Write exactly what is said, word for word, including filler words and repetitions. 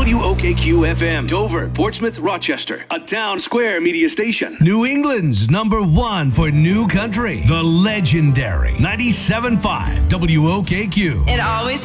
W O K Q F M, Dover, Portsmouth, Rochester, a Town Square media station. New England's number one for new country, the legendary ninety-seven point five W O K Q. It always